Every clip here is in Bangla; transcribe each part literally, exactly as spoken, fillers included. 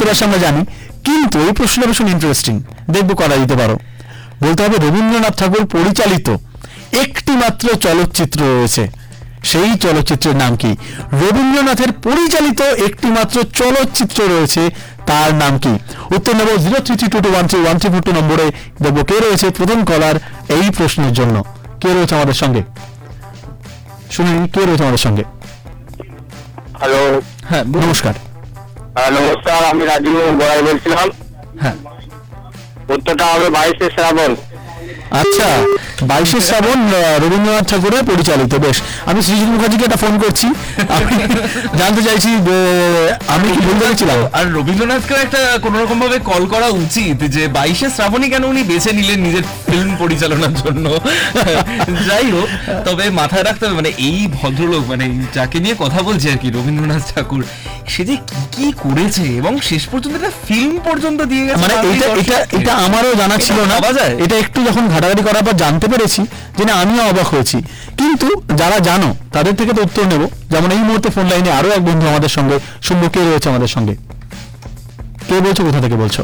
উত্তর আসে আমরা জানি, কিন্তু এই প্রশ্নটা ভীষণ ইন্টারেস্টিং, দেখবো করা দিতে পারো। বলতে হবে রবীন্দ্রনাথ ঠাকুর পরিচালিত একটি মাত্র চলচ্চিত্র রয়েছে, সেই চলচ্চিত্রের নাম কি? রবীন্দ্রনাথের পরিচালিত একটি মাত্র চলচ্চিত্র রয়েছে, তার নাম কি? উত্তর নেব zero three three two two one three one three four two নম্বরে। দেখবো কে রয়েছে প্রথম কলার এই প্রশ্নের জন্য। কে রয়েছে আমাদের সঙ্গে, শুনি কে রয়েছে আমাদের সঙ্গে। হ্যালো, হ্যাঁ নমস্কার। নমস্কার, আমি রাজীব বড়াই বলছিলাম। হ্যাঁ, উত্তরটা হবে বাইশে শ্রাবণ। আচ্ছা, বাইশে শ্রাবণ রবীন্দ্রনাথ ঠাকুরের পরিচালিত। বেশ, আমি সৃজিত মুখার্জিকে একটা ফোন করছি, আমি জানতে চাইছি আমি কি বলতে চাইছিলাম। আর রবীন্দ্রনাথকেও একটা কোনো রকম ভাবে কল করা উচিত যে বাইশে শ্রাবণী কেন উনি বেছে নিলেন নিজের ফিল্ম পরিচালনার জন্য। যাই হোক, তবে মাথায় রাখতে হবে মানে এই ভদ্রলোক, মানে যাকে নিয়ে কথা বলছি আর কি, রবীন্দ্রনাথ ঠাকুর, সে যে কি কি করেছে এবং শেষ পর্যন্ত একটা ফিল্ম পর্যন্ত দিয়ে গেছে। মানে এটা এটা এটা আমারও জানা ছিল না, এটা একটু যখন ঘাটাঘাটি করার পর জানতে পেরেছি যে না, আমিও অবাক হয়েছি। কিন্তু যারা জানো তাদের থেকে তো উত্তর নেব। যেমন এই মুহূর্তে ফোন লাইনে আরো এক বন্ধু আমাদের সঙ্গে, শুনবো কে রয়েছে আমাদের সঙ্গে। কে বলছো, কোথা থেকে বলছো?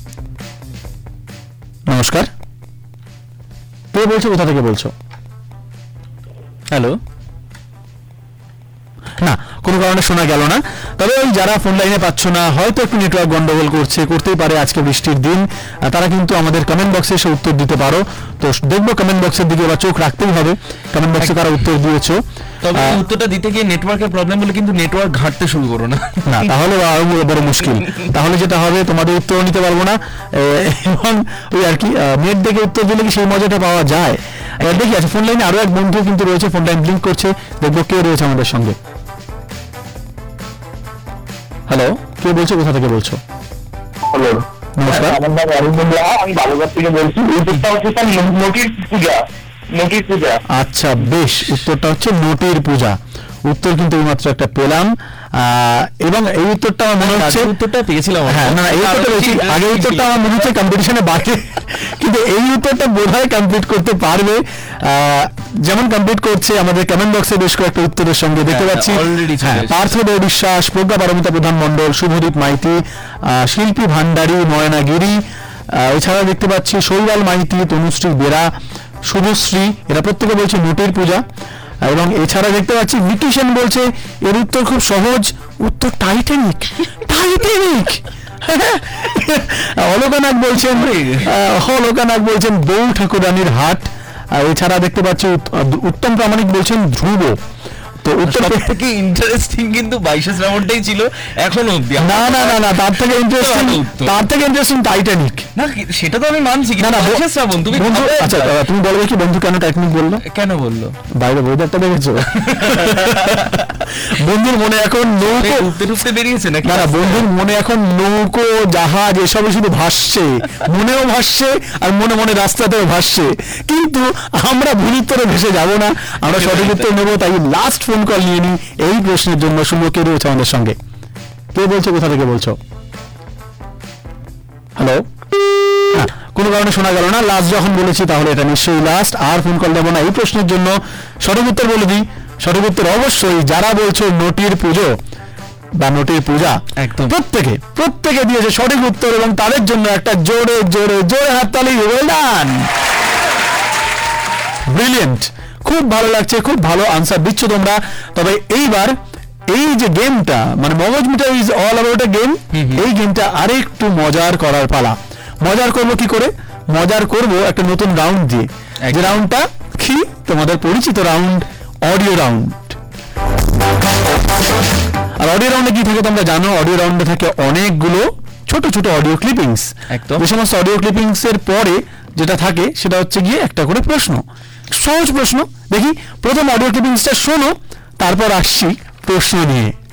নমস্কার, কে বলছো, কোথা থেকে বলছো? হ্যালো, না কোনো কারণে শোনা গেল না। তবে ওই যারা ফোন লাইনে পাচ্ছ না, হয়তো একটু নেটওয়ার্ক গন্ডগোল করছে, করতেই পারে আজকে বৃষ্টির দিন, তারা কিন্তু আমাদের কমেন্ট বক্সে এসে উত্তর দিতে পারো। তো দেখবো কমেন্ট বক্সের দিকে, বা চোখ রাখতেই হবে কমেন্ট বক্সে কারা উত্তর দিয়েছো। তবে উত্তরটা দিতে গিয়ে নেটওয়ার্কের প্রবলেম হলে কিন্তু নেটওয়ার্ক ঘাটতে শুরু করো না, না তাহলে আরো বড় মুশকিল। তাহলে যেটা হবে, তোমাদের উত্তর নিতে পারবো না, এবং ওই আর কি নেট দেখে উত্তর দিলে কি সেই মজাটা পাওয়া যায়? দেখি, আচ্ছা ফোন লাইনে আরো এক বন্ধু কিন্তু রয়েছে, ফোন লাইন ব্লিঙ্ক করছে, দেখবো কে রয়েছে আমাদের সঙ্গে। হ্যালো, কে বলছো, কোথা থেকে বলছো? হ্যালো, নমস্কার, আমার নাম অরিন্দম, আমি বালুঘাট থেকে বলছি। উত্তরটা হচ্ছে স্যার নটির পূজা। নটির পূজা। আচ্ছা বেশ, উত্তরটা হচ্ছে নটির পূজা। উত্তর কিন্তু এইমাত্র একটা পেলাম, এবং এই উত্তরটা আমার মনে হচ্ছে উত্তরটা পেয়েছিলাম। হ্যাঁ, না এই উত্তরটা আগে উত্তরটা আমার মনে হচ্ছে কম্পিটিশনে বাকি, কিন্তু এই উত্তরটা বোধহয় কমপ্লিট করতে পারবে, যেমন কমপ্লিট করছে আমাদের কমেন্ট বক্সে বেশ কয়েকটা উত্তরের সঙ্গে দেখতে পাচ্ছি। পার্থ দেব বিশ্বাস, প্রজ্ঞা পারমিতা প্রধান মণ্ডল, শুভদীপ মাইতি, শিল্পী ভান্ডারী, ময়না গিরি, এছাড়া দেখতে পাচ্ছি শৈবাল মাইতি, তনুশ্রী বেরা, শুভশ্রী, এরা প্রত্যেকে বলছে নটির পূজা। এবং এছাড়া দেখতে পাচ্ছি ভিকি সেন বলছে এর উত্তর খুব সহজ, উত্তর টাইটানিক। টাইটানিক। অলোকানাথ বলছেন অলোকানাথ বলছেন বউ ঠাকুরানীর হাট। আর এছাড়া দেখতে পাচ্ছি উত্তম প্রামাণিক বলছেন ধ্রুব। তো উত্তর থেকে ইন্টারেস্টিং কিন্তু বাইশে শ্রাবণটাই ছিল এখনো অব্দি। না না না না তার থেকে ইন্টারেস্টিং তার থেকে ইন্টারেস্টিং টাইটানিক। না সেটা তো আমি মানছি, না না বাইশে শ্রাবণ তুমি বন্ধু, আচ্ছা তুমি বলবে কি বন্ধু কেন টাইটানিক বললো? কেন বললো? বাইরে ওয়েদারটা দেখেছো? বন্ধুর মনে এখন নৌকো উঠতে উঠতে বেরিয়েছে নাকি? না না, বন্ধুর মনে এখন নৌকো জাহাজ এসবই শুধু ভাসছে, মনেও ভাসছে আর মনে মনে রাস্তাতেও ভাসছে। কিন্তু আমরা ভুল উত্তরে ভেসে যাবো না, আমরা সঠিক উত্তর নেবো। তাই লাস্ট ফোন কল নিয়ে নি এই প্রশ্নের জন্য। শুনবো কে রয়েছে আমাদের সঙ্গে। কে বলছো, কোথা থেকে বলছো? হ্যালো, কোনো কারণে শোনা গেল না। লাস্ট যখন বলেছি তাহলে এটা নিশ্চয়ই লাস্ট, আর ফোন কল দেবো না এই প্রশ্নের জন্য। সঠিক উত্তর বলে দিই, সঠিক উত্তর অবশ্যই যারা বলছো নটির পুজো বা নটির পূজা, একদম প্রত্যেকে প্রত্যেকে দিয়েছে সঠিক উত্তর, এবং তাদের জন্য একটা জোরে জোরে জোরে হাততালি। ওয়েল ডান, ব্রিলিয়েন্ট, খুব ভালো লাগছে, খুব ভালো আনসার দিচ্ছ তোমরা। তবে এইবার এই যে গেমটা, মানে মগজ metre is all about a game, এই গেমটা আরেকটু মজার করার পালা। মজার করবো কি করে? মজার করব একটা নতুন রাউন্ড দিয়ে, যে রাউন্ডটা কি তোমাদের পরিচিত রাউন্ড, অডিও রাউন্ড। আর অডিও রাউন্ডে কি থাকে তোমরা জানো, অডিও রাউন্ডে থাকে অনেকগুলো ছোট ছোট অডিও ক্লিপিংস। একদম, যে সমস্ত অডিও ক্লিপিংস এর পরে যেটা থাকে সেটা হচ্ছে গিয়ে একটা করে প্রশ্ন, সহজ প্রশ্ন। দেখি প্রথম অডিও ক্লিপিংসটা শোনো, তারপর আসছি প্রশ্ন নিয়ে।